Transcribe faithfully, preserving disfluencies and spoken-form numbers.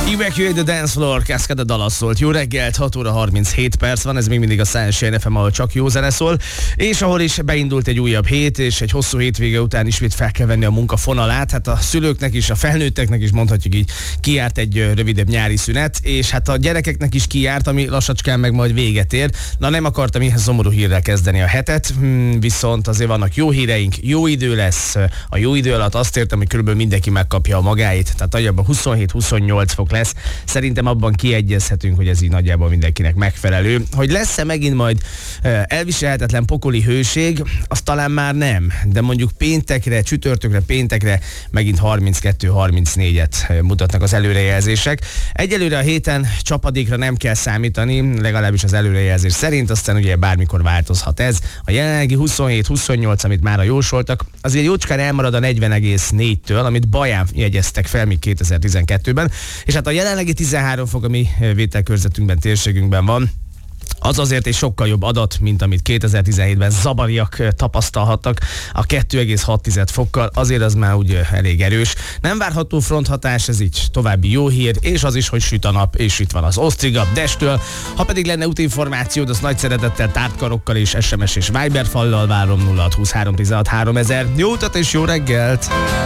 Evacuate the Dance Floor, Cascade a dala szólt. Jó reggelt, hat óra harminchét perc van, ez még mindig a Sunshine ef em, ahol csak jó zene szól, és ahol is beindult egy újabb hét, és egy hosszú hétvége után ismét fel kell venni a munka fonalát. Hát a szülőknek is, a felnőtteknek is mondhatjuk így, kijárt egy rövidebb nyári szünet, és hát a gyerekeknek is kijárt, ami lassacskán meg majd véget ér. Na, nem akartam ilyen szomorú hírrel kezdeni a hetet, viszont azért vannak jó híreink, jó idő lesz. A jó idő alatt azt értem, hogy körülbelül mindenki megkapja a magáit, tehát nagyjából huszonhét-huszonnyolc fok lesz. Szerintem abban kiegyezhetünk, hogy ez így nagyjából mindenkinek megfelelő. Hogy lesz-e megint majd elviselhetetlen pokoli hőség, az talán már nem, de mondjuk péntekre, csütörtökre, péntekre megint harminckettő-harmincnégyet mutatnak az előrejelzések. Egyelőre a héten csapadékra nem kell számítani, legalábbis az előrejelzés szerint, aztán ugye bármikor változhat ez. A jelenlegi huszonhét-huszonnyolc, amit már jósoltak, azért jócskán elmarad a negyven egész négytől, amit Baján jegyeztek fel még kétezer-tizenkettőben, és hát a jelenlegi tizenhárom fok, ami vételkörzetünkben, térségünkben van, az azért egy sokkal jobb adat, mint amit kétezer-tizenhétben zabariak tapasztalhattak a kettő egész hat fokkal, azért az már úgy elég erős. Nem várható fronthatás, ez így további jó hír, és az is, hogy süt a nap, és itt van az Osztriga Destől. Ha pedig lenne útinformációd, az nagy szeretettel tártkarokkal és es em es és Viber fallal várom nulla hat húsz három tizenhat háromezer. Jó utat és jó reggelt!